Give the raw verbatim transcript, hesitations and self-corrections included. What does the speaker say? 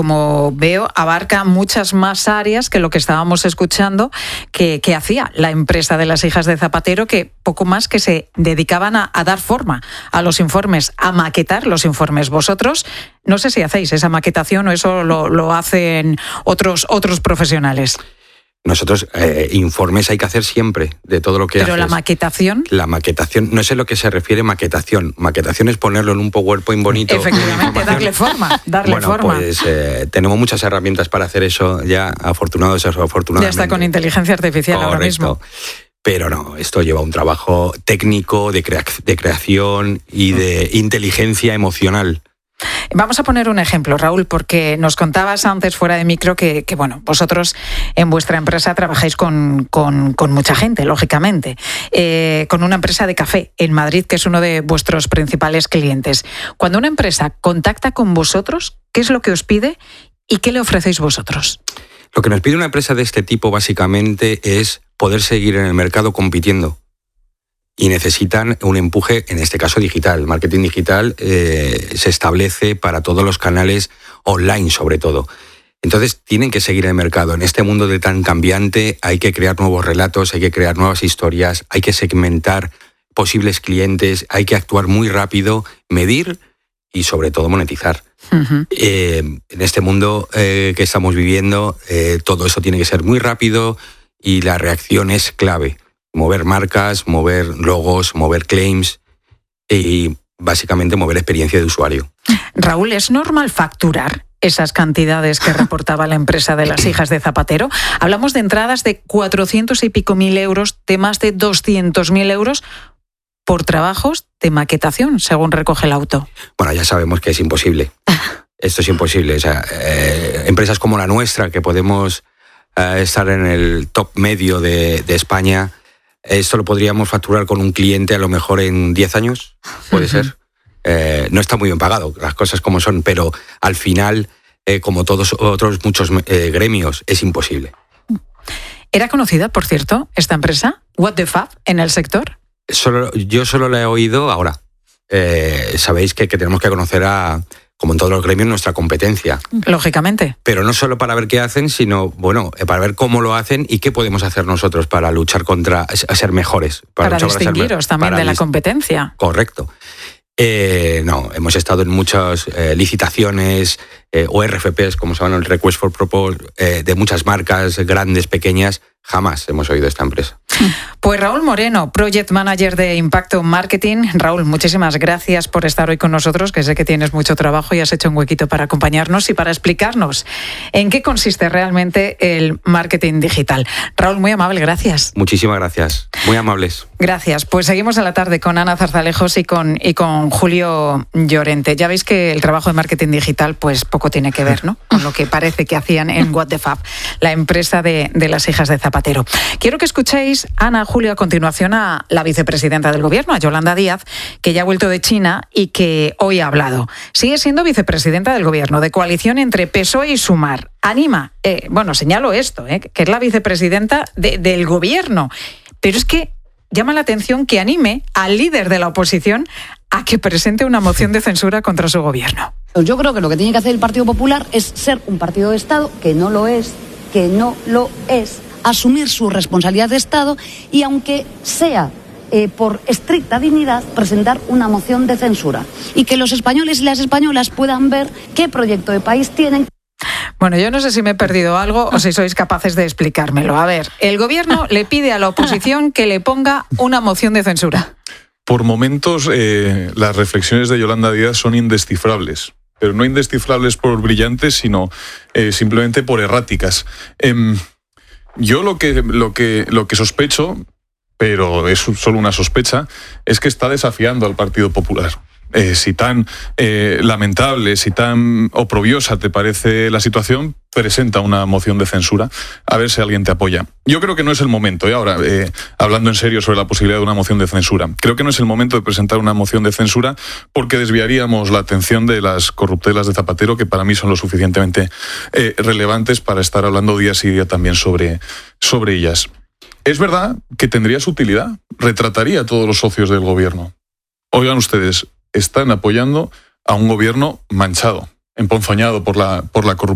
como veo, abarca muchas más áreas que lo que estábamos escuchando que, que hacía la empresa de las hijas de Zapatero, que poco más que se dedicaban a, a dar forma a los informes, a maquetar los informes. Vosotros, no sé si hacéis esa maquetación o eso lo, lo hacen otros, otros profesionales. Nosotros, eh, informes hay que hacer siempre de todo lo que haces. Pero la maquetación... La maquetación, no sé a lo que se refiere maquetación. Maquetación es ponerlo en un PowerPoint bonito. Efectivamente, darle forma, darle bueno, forma. Pues eh, tenemos muchas herramientas para hacer eso ya, afortunados o afortunadamente. Ya está con inteligencia artificial. Correcto. Ahora mismo. Pero no, esto lleva un trabajo técnico, de, crea- de creación y de inteligencia emocional. Vamos a poner un ejemplo, Raúl, porque nos contabas antes fuera de micro que, que bueno, vosotros en vuestra empresa trabajáis con, con, con mucha gente, lógicamente, eh, con una empresa de café en Madrid, que es uno de vuestros principales clientes. Cuando una empresa contacta con vosotros, ¿qué es lo que os pide y qué le ofrecéis vosotros? Lo que nos pide una empresa de este tipo básicamente es poder seguir en el mercado compitiendo. Y necesitan un empuje, en este caso digital. El marketing digital eh, se establece para todos los canales online, sobre todo. Entonces, tienen que seguir en el mercado. En este mundo de tan cambiante hay que crear nuevos relatos, hay que crear nuevas historias, hay que segmentar posibles clientes, hay que actuar muy rápido, medir y, sobre todo, monetizar. Uh-huh. Eh, en este mundo eh, que estamos viviendo, eh, todo eso tiene que ser muy rápido y la reacción es clave. Mover marcas, mover logos, mover claims y básicamente mover experiencia de usuario. Raúl, ¿es normal facturar esas cantidades que reportaba la empresa de las hijas de Zapatero? Hablamos de entradas de cuatrocientos y pico mil euros, de más de doscientos mil euros por trabajos de maquetación, según recoge el auto. Bueno, ya sabemos que es imposible. Esto es imposible. O sea, eh, empresas como la nuestra, que podemos eh, estar en el top medio de, de España, esto lo podríamos facturar con un cliente a lo mejor en diez años, puede uh-huh. ser. Eh, no está muy bien pagado, las cosas como son, pero al final, eh, como todos otros muchos eh, gremios, es imposible. ¿Era conocida, por cierto, esta empresa, What the Fab, en el sector? Solo, yo solo la he oído ahora. Eh, sabéis que, que tenemos que conocer a... como en todos los gremios, nuestra competencia. Lógicamente. Pero no solo para ver qué hacen, sino, bueno, para ver cómo lo hacen y qué podemos hacer nosotros para luchar contra, a ser mejores. Para, para distinguiros también para de la list- competencia. Correcto. Eh, no, hemos estado en muchas eh, licitaciones eh, o R F Ps, como se llaman, el Request for Proposal, eh, de muchas marcas, grandes, pequeñas. Jamás hemos oído esta empresa. Pues Raúl Moreno, Project Manager de Impacto Marketing. Raúl, muchísimas gracias por estar hoy con nosotros, que sé que tienes mucho trabajo y has hecho un huequito para acompañarnos y para explicarnos en qué consiste realmente el marketing digital. Raúl, muy amable, gracias. Muchísimas gracias, muy amables. Gracias. Pues seguimos a la tarde con Ana Zarzalejos y con, y con Julio Llorente. Ya veis que el trabajo de marketing digital pues poco tiene que ver, ¿no?, con lo que parece que hacían en What the Fab, la empresa de, de las hijas de Zapatero. Quiero que escuchéis, Ana, Julio, a continuación a la vicepresidenta del Gobierno, a Yolanda Díaz, que ya ha vuelto de China y que hoy ha hablado. Sigue siendo vicepresidenta del Gobierno, de coalición entre P S O E y Sumar. Anima, eh, bueno, señalo esto, eh, que es la vicepresidenta de, del Gobierno, pero es que llama la atención que anime al líder de la oposición a que presente una moción de censura contra su gobierno. Yo creo que lo que tiene que hacer el Partido Popular es ser un partido de Estado, que no lo es, que no lo es, asumir su responsabilidad de Estado y, aunque sea eh, por estricta dignidad, presentar una moción de censura. Y que los españoles y las españolas puedan ver qué proyecto de país tienen. Bueno, yo no sé si me he perdido algo o si sois capaces de explicármelo. A ver, el Gobierno le pide a la oposición que le ponga una moción de censura. Por momentos, eh, las reflexiones de Yolanda Díaz son indescifrables. Pero no indescifrables por brillantes, sino eh, simplemente por erráticas. Eh, yo lo que, lo, que, lo que sospecho, pero es solo una sospecha, es que está desafiando al Partido Popular. Eh, si tan eh, lamentable, si tan oprobiosa te parece la situación, presenta una moción de censura, a ver si alguien te apoya. Yo creo que no es el momento, y ¿eh? ahora, eh, hablando en serio sobre la posibilidad de una moción de censura, creo que no es el momento de presentar una moción de censura porque desviaríamos la atención de las corruptelas de Zapatero, que para mí son lo suficientemente eh, relevantes para estar hablando día sí día también sobre, sobre ellas. Es verdad que tendría su utilidad, retrataría a todos los socios del gobierno. Oigan ustedes, están apoyando a un gobierno manchado, emponzoñado por la, por la corrupción.